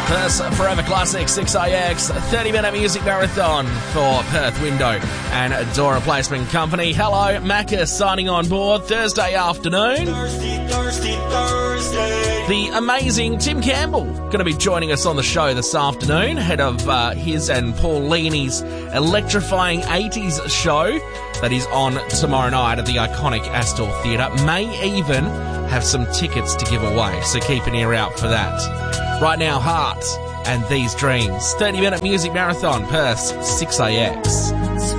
Perth's Forever Classic 6IX 30-minute music marathon for Perth Window and Door Replacement Company. Hello, Macca signing on board Thursday afternoon. Thursday. The amazing Tim Campbell going to be joining us on the show this afternoon, head of his and Paul Leany's electrifying 80s show that is on tomorrow night at the iconic Astor Theatre. May even have some tickets to give away, so keep an ear out for that. Right now, Heart and These Dreams. 30-minute music marathon, Perth's 6AX.